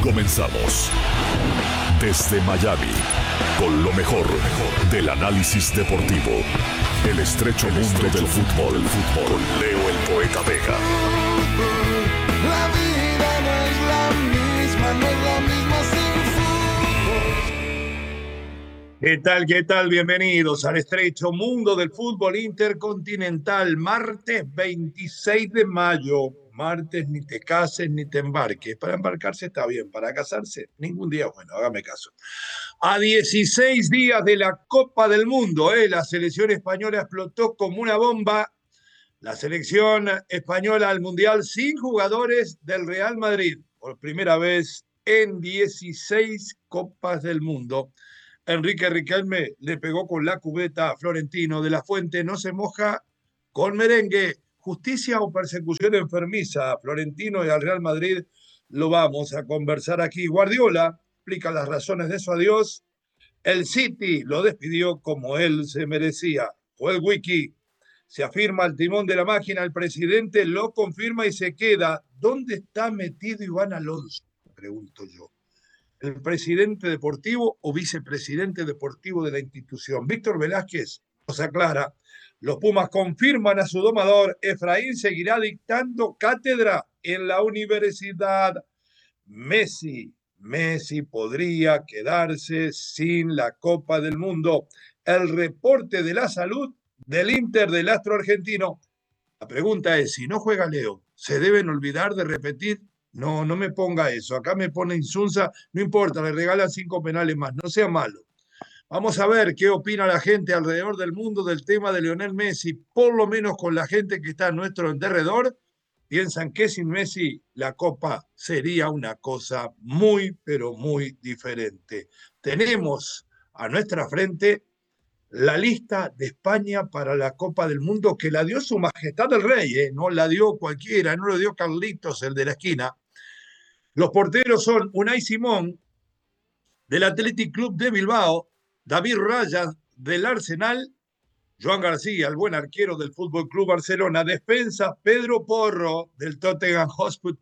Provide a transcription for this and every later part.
Comenzamos. Desde Miami, con lo mejor del análisis deportivo. El estrecho mundo del fútbol. Con Leo el Poeta Vega. La vida no es la misma, no es la misma sin fútbol. ¿Qué tal? Bienvenidos al estrecho mundo del fútbol intercontinental. Martes 26 de mayo. Martes ni te cases ni te embarques. Para embarcarse está bien, para casarse ningún día bueno, hágame caso. A 16 días de la Copa del Mundo, la selección española explotó como una bomba. La selección española al Mundial sin jugadores del Real Madrid. Por primera vez en 16 Copas del Mundo. Enrique Riquelme le pegó con la cubeta a Florentino. De la Fuente no se moja con merengue. ¿Justicia o persecución enfermiza a Florentino y al Real Madrid? Lo vamos a conversar aquí. Guardiola explica las razones de su adiós. El City lo despidió como él se merecía. Fue el Wiki. Se afirma al timón de la máquina. El presidente lo confirma y se queda. ¿Dónde está metido Iván Alonso? Pregunto yo. ¿El presidente deportivo o vicepresidente deportivo de la institución? Víctor Velázquez nos aclara. Los Pumas confirman a su domador. Efraín seguirá dictando cátedra en la universidad. Messi podría quedarse sin la Copa del Mundo. El reporte de la salud del Inter del astro argentino. La pregunta es, si no juega Leo, ¿se deben olvidar de repetir? No me ponga eso. Acá me pone insulsa. No importa, le regalan 5 penales más. No sea malo. Vamos a ver qué opina la gente alrededor del mundo del tema de Lionel Messi. Por lo menos con la gente que está a nuestro derredor, piensan que sin Messi la Copa sería una cosa muy, pero muy diferente. Tenemos a nuestra frente la lista de España para la Copa del Mundo que la dio su majestad el rey, no la dio cualquiera, no la dio Carlitos, el de la esquina. Los porteros son Unai Simón, del Athletic Club de Bilbao, David Raya, del Arsenal, Joan García, el buen arquero del Fútbol Club Barcelona, defensa Pedro Porro, del Tottenham Hotspur,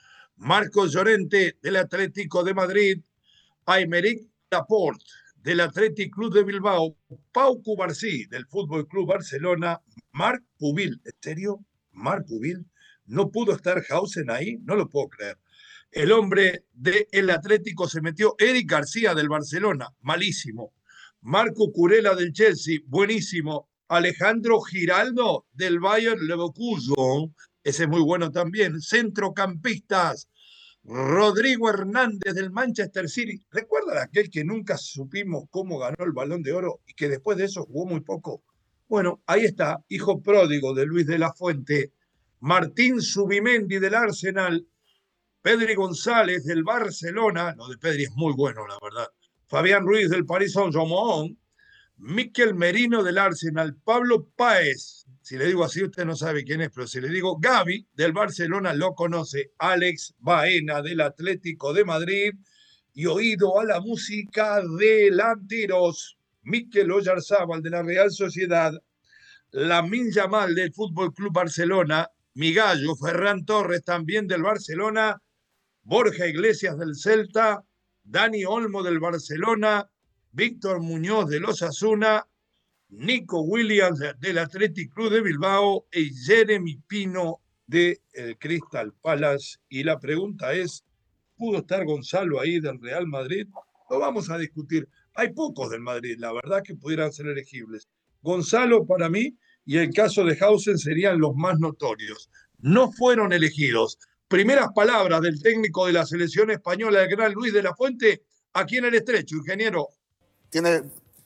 Marcos Llorente, del Atlético de Madrid, Aymeric Laporte, del Athletic Club de Bilbao, Pau Cubarsí, del Fútbol Club Barcelona, Marc Pubil. ¿En serio? ¿Marc Pubil? ¿No pudo estar Hausen ahí? No lo puedo creer. El hombre del Atlético se metió. Eric García del Barcelona, malísimo. Marco Curela del Chelsea, buenísimo. Alejandro Giraldo del Bayern Leverkusen, ese es muy bueno también. Centrocampistas, Rodrigo Hernández del Manchester City. ¿Recuerdan aquel que nunca supimos cómo ganó el Balón de Oro y que después de eso jugó muy poco? Bueno, ahí está, hijo pródigo de Luis de la Fuente. Martín Zubimendi del Arsenal, Pedri González del Barcelona, lo de Pedri es muy bueno, la verdad. Fabián Ruiz del Paris Saint-Germain, Mikel Merino del Arsenal, Pablo Páez, si le digo así usted no sabe quién es, pero si le digo Gavi del Barcelona lo conoce, Alex Baena del Atlético de Madrid y oído a la música, delanteros, Mikel Oyarzábal de la Real Sociedad, Lamine Yamal del Fútbol Club Barcelona, mi gallo Ferran Torres también del Barcelona, Borja Iglesias del Celta, Dani Olmo del Barcelona, Víctor Muñoz del Osasuna, Nico Williams del Athletic Club de Bilbao y Jeremy Pino del Crystal Palace. Y la pregunta es, ¿pudo estar Gonzalo ahí del Real Madrid? Lo vamos a discutir. Hay pocos del Madrid, la verdad, que pudieran ser elegibles. Gonzalo para mí y el caso de Hausen serían los más notorios. No fueron elegidos. Primeras palabras del técnico de la selección española, el gran Luis de la Fuente, aquí en el estrecho, ingeniero. Tiene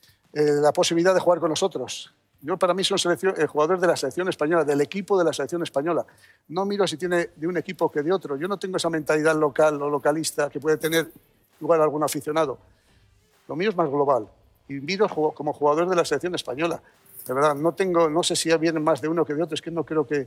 la posibilidad de jugar con nosotros. Yo para mí soy el jugador de la selección española, del equipo de la selección española. No miro si tiene de un equipo que de otro. Yo no tengo esa mentalidad local o localista que puede tener igual algún aficionado. Lo mío es más global. Y miro como jugador de la selección española. De verdad, no sé si vienen más de uno que de otro. Es que no creo que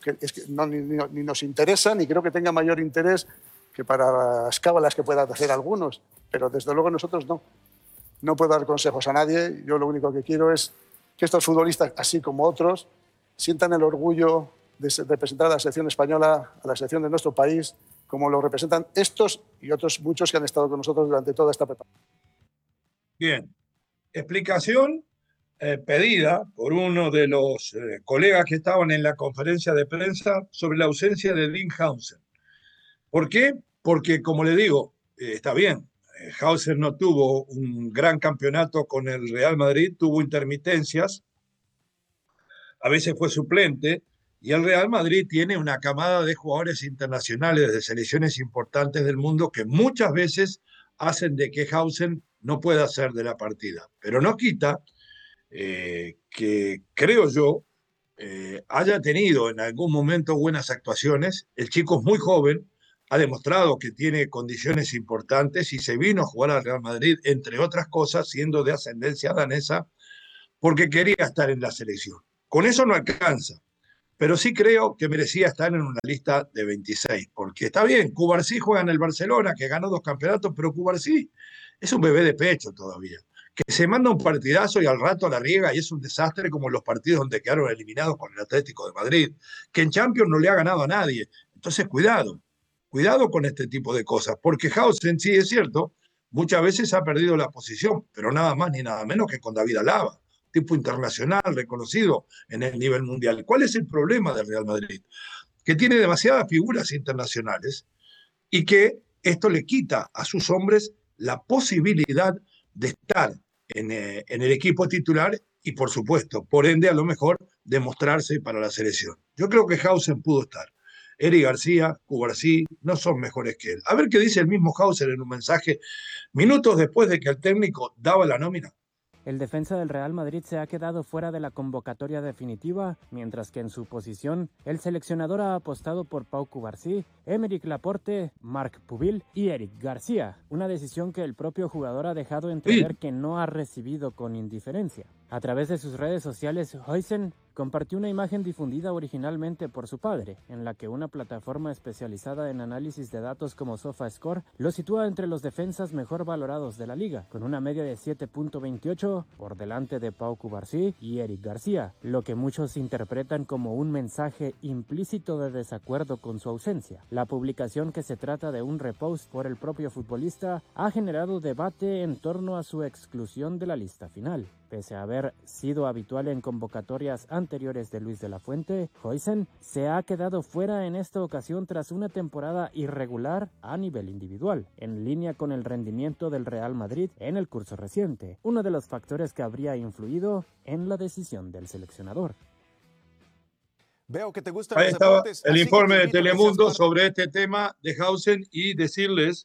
ni nos interesa, ni creo que tenga mayor interés que para las cábalas que puedan hacer algunos. Pero desde luego nosotros no. No puedo dar consejos a nadie. Yo lo único que quiero es que estos futbolistas, así como otros, sientan el orgullo de representar a la selección española, a la selección de nuestro país, como lo representan estos y otros muchos que han estado con nosotros durante toda esta preparación. Bien, explicación pedida por uno de los colegas que estaban en la conferencia de prensa sobre la ausencia de Dean Hauser. ¿Por qué? Porque, como le digo, está bien, Hauser no tuvo un gran campeonato con el Real Madrid, tuvo intermitencias, a veces fue suplente, y el Real Madrid tiene una camada de jugadores internacionales de selecciones importantes del mundo que muchas veces hacen de que Hauser no pueda ser de la partida. Pero no quita que, creo yo, haya tenido en algún momento buenas actuaciones. El chico es muy joven, ha demostrado que tiene condiciones importantes y se vino a jugar al Real Madrid, entre otras cosas, siendo de ascendencia danesa, porque quería estar en la selección. Con eso no alcanza, pero sí creo que merecía estar en una lista de 26, porque está bien, Cubarsí juega en el Barcelona, que ganó 2 campeonatos, pero Cubarsí es un bebé de pecho todavía, que se manda un partidazo y al rato la riega y es un desastre como los partidos donde quedaron eliminados con el Atlético de Madrid, que en Champions no le ha ganado a nadie. Entonces, cuidado con este tipo de cosas, porque Hausen, sí es cierto, muchas veces ha perdido la posición, pero nada más ni nada menos que con David Alaba, tipo internacional, reconocido en el nivel mundial. ¿Cuál es el problema del Real Madrid? Que tiene demasiadas figuras internacionales y que esto le quita a sus hombres la posibilidad de estar en el equipo titular y, por supuesto, por ende, a lo mejor, demostrarse para la selección. Yo creo que Hausen pudo estar. Eric García, Cubarsí, no son mejores que él. A ver qué dice el mismo Hauser en un mensaje minutos después de que el técnico daba la nómina. El defensa del Real Madrid se ha quedado fuera de la convocatoria definitiva, mientras que en su posición el seleccionador ha apostado por Pau Cubarsí, Aymeric Laporte, Marc Pubil y Eric García, una decisión que el propio jugador ha dejado entrever que no ha recibido con indiferencia. A través de sus redes sociales, Hausen compartió una imagen difundida originalmente por su padre, en la que una plataforma especializada en análisis de datos como SofaScore lo sitúa entre los defensas mejor valorados de la liga, con una media de 7.28 por delante de Pau Cubarsí y Eric García, lo que muchos interpretan como un mensaje implícito de desacuerdo con su ausencia. La publicación, que se trata de un repost por el propio futbolista, ha generado debate en torno a su exclusión de la lista final. Pese a haber sido habitual en convocatorias anteriores de Luis de la Fuente, Hausen se ha quedado fuera en esta ocasión tras una temporada irregular a nivel individual, en línea con el rendimiento del Real Madrid en el curso reciente, uno de los factores que habría influido en la decisión del seleccionador. Veo que te gustan Ahí los estaba deportes, el así informe que te de invito a que Telemundo seas parte. sobre este tema de Hausen y decirles,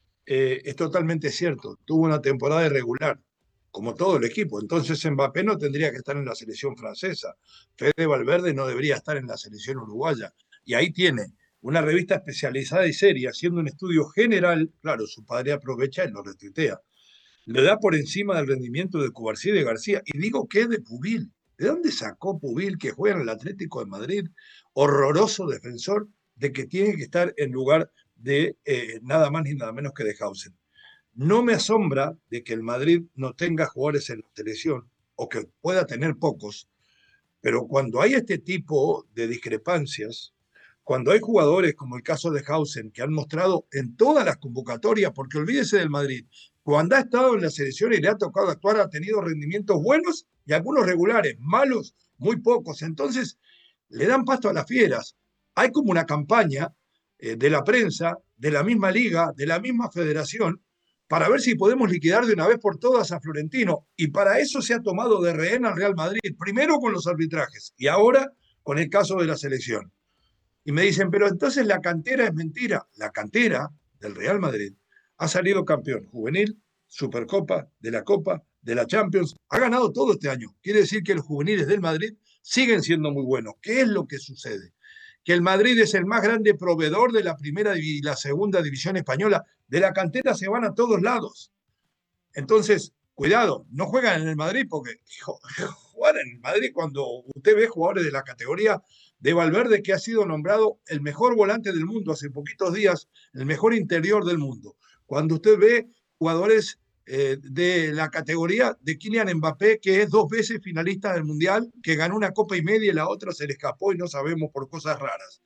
es totalmente cierto, tuvo una temporada irregular, como todo el equipo. Entonces Mbappé no tendría que estar en la selección francesa. Fede Valverde no debería estar en la selección uruguaya. Y ahí tiene una revista especializada y seria, haciendo un estudio general. Claro, su padre aprovecha y lo retuitea. Le da por encima del rendimiento de Cubarsí y de García. Y digo que es de Pubil. ¿De dónde sacó Pubil, que juega en el Atlético de Madrid? Horroroso defensor, de que tiene que estar en lugar de nada más ni nada menos que de Hausen. No me asombra de que el Madrid no tenga jugadores en la selección o que pueda tener pocos, pero cuando hay este tipo de discrepancias, cuando hay jugadores como el caso de Hausen que han mostrado en todas las convocatorias, porque olvídese del Madrid, cuando ha estado en la selección y le ha tocado actuar, ha tenido rendimientos buenos y algunos regulares, malos, muy pocos. Entonces, le dan pasto a las fieras. Hay como una campaña de la prensa, de la misma liga, de la misma federación, para ver si podemos liquidar de una vez por todas a Florentino. Y para eso se ha tomado de rehén al Real Madrid, primero con los arbitrajes y ahora con el caso de la selección. Y me dicen, pero entonces la cantera es mentira. La cantera del Real Madrid ha salido campeón juvenil, Supercopa, de la Champions. Ha ganado todo este año. Quiere decir que los juveniles del Madrid siguen siendo muy buenos. ¿Qué es lo que sucede? Que el Madrid es el más grande proveedor de la primera y la segunda división española. De la cantera se van a todos lados. Entonces, cuidado, no juegan en el Madrid porque jugar en el Madrid, cuando usted ve jugadores de la categoría de Valverde, que ha sido nombrado el mejor volante del mundo hace poquitos días, el mejor interior del mundo. Cuando usted ve jugadores de la categoría de Kylian Mbappé, que es 2 veces finalista del Mundial, que ganó una copa y media y la otra se le escapó y no sabemos por cosas raras.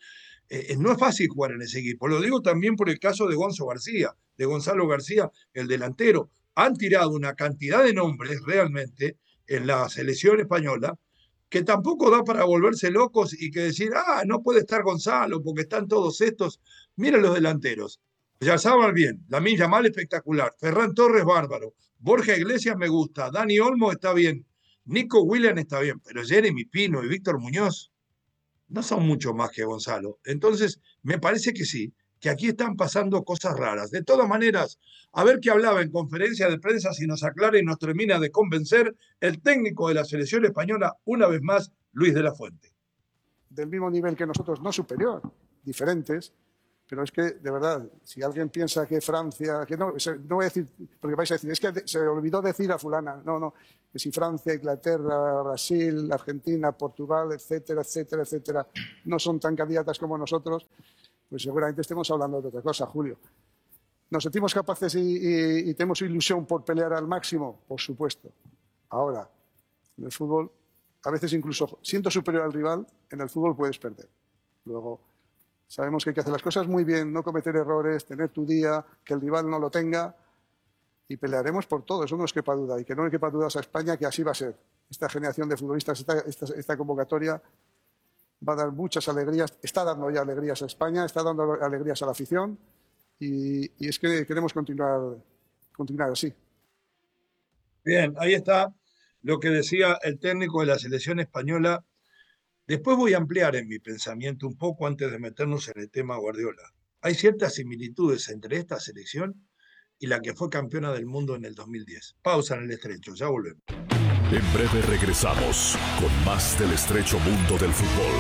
No es fácil jugar en ese equipo. Lo digo también por el caso de Gonzalo García, el delantero. Han tirado una cantidad de nombres realmente en la selección española que tampoco da para volverse locos y que decir, no puede estar Gonzalo porque están todos estos. Miren los delanteros. Yarzabal bien, Lamine Yamal espectacular, Ferran Torres bárbaro, Borja Iglesias me gusta, Dani Olmo está bien, Nico Williams está bien, pero Jeremy Pino y Víctor Muñoz no son mucho más que Gonzalo. Entonces, me parece que sí, que aquí están pasando cosas raras. De todas maneras, a ver qué hablaba en conferencia de prensa, si nos aclara y nos termina de convencer el técnico de la selección española, una vez más, Luis de la Fuente. Del mismo nivel que nosotros, no superior, diferentes, pero es que, de verdad, si alguien piensa que Francia, que no voy a decir, porque vais a decir, es que se olvidó decir a fulana, no, que si Francia, Inglaterra, Brasil, Argentina, Portugal, etcétera, etcétera, etcétera, no son tan candidatas como nosotros, pues seguramente estemos hablando de otra cosa, Julio. ¿Nos sentimos capaces y tenemos ilusión por pelear al máximo? Por supuesto. Ahora, en el fútbol, a veces incluso siendo superior al rival, en el fútbol puedes perder. Luego, sabemos que hay que hacer las cosas muy bien, no cometer errores, tener tu día, que el rival no lo tenga y pelearemos por todo, eso no nos quepa duda. Y que no le quepa dudas a España que así va a ser. Esta generación de futbolistas, esta convocatoria va a dar muchas alegrías, está dando ya alegrías a España, está dando alegrías a la afición y es que queremos continuar así. Bien, ahí está lo que decía el técnico de la selección española. Después voy a ampliar en mi pensamiento un poco antes de meternos en el tema Guardiola. Hay ciertas similitudes entre esta selección y la que fue campeona del mundo en el 2010. Pausa en el estrecho, ya volvemos. En breve regresamos con más del estrecho mundo del fútbol.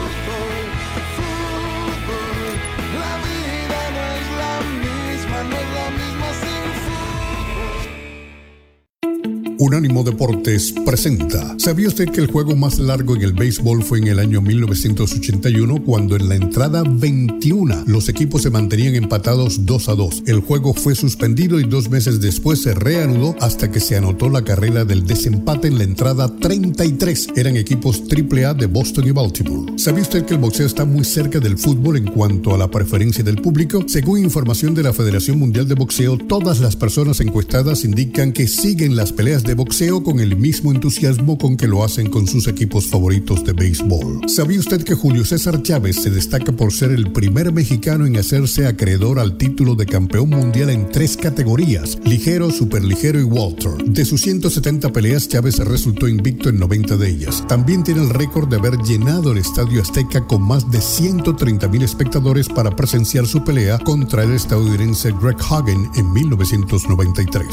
La vida no es la misma, no es la misma sin fútbol. Unánimo Deportes presenta. ¿Sabía usted que el juego más largo en el béisbol fue en el año 1981, cuando en la entrada 21 los equipos se mantenían empatados 2-2? El juego fue suspendido y 2 meses después se reanudó hasta que se anotó la carrera del desempate en la entrada 33. Eran equipos AAA de Boston y Baltimore. ¿Sabía usted que el boxeo está muy cerca del fútbol en cuanto a la preferencia del público? Según información de la Federación Mundial de Boxeo, todas las personas encuestadas indican que siguen las peleas de boxeo con el mismo entusiasmo con que lo hacen con sus equipos favoritos de béisbol. ¿Sabía usted que Julio César Chávez se destaca por ser el primer mexicano en hacerse acreedor al título de campeón mundial en 3 categorías: ligero, superligero y welter? De sus 170 peleas, Chávez resultó invicto en 90 de ellas. También tiene el récord de haber llenado el Estadio Azteca con más de 130,000 espectadores para presenciar su pelea contra el estadounidense Greg Hagen en 1993.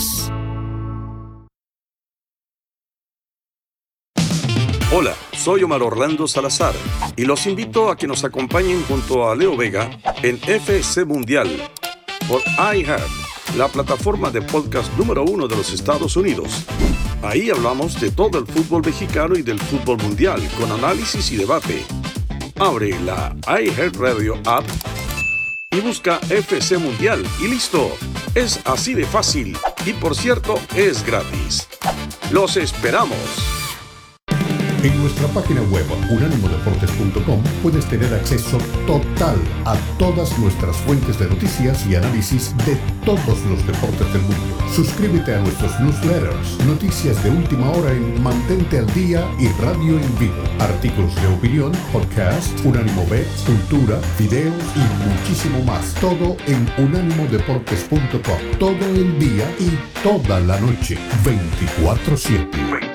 Hola, soy Omar Orlando Salazar y los invito a que nos acompañen junto a Leo Vega en FC Mundial por iHeart, la plataforma de podcast número 1 de los Estados Unidos. Ahí hablamos de todo el fútbol mexicano y del fútbol mundial con análisis y debate. Abre la iHeart Radio app y busca FC Mundial y listo. Es así de fácil y, por cierto, es gratis. ¡Los esperamos! En nuestra página web unánimodeportes.com puedes tener acceso total a todas nuestras fuentes de noticias y análisis de todos los deportes del mundo. Suscríbete a nuestros newsletters, noticias de última hora en Mantente al Día y Radio en Vivo, artículos de opinión, podcast, Unánimo Bets, cultura, videos y muchísimo más. Todo en unánimodeportes.com. Todo el día y toda la noche, 24/7.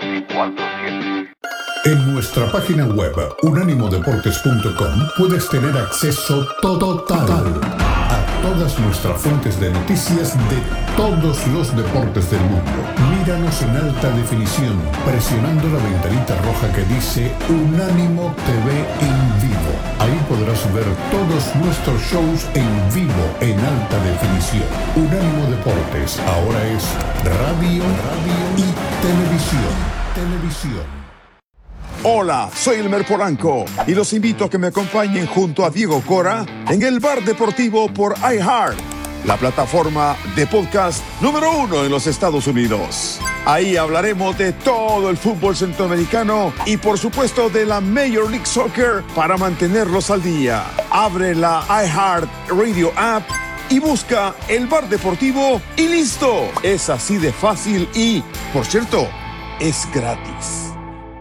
En nuestra página web unánimodeportes.com puedes tener acceso total a todas nuestras fuentes de noticias de todos los deportes del mundo. Míranos en alta definición presionando la ventanita roja que dice Unánimo TV en vivo. Ahí podrás ver todos nuestros shows en vivo en alta definición. Unánimo Deportes ahora es radio y televisión. Hola, soy Elmer Polanco y los invito a que me acompañen junto a Diego Cora en el Bar Deportivo por iHeart. la plataforma de podcast número 1 en los Estados Unidos. Ahí hablaremos de todo el fútbol centroamericano y por supuesto de la Major League Soccer para mantenerlos al día. Abre la iHeart Radio app y busca El Bar Deportivo y listo. Es así de fácil y, por cierto, es gratis.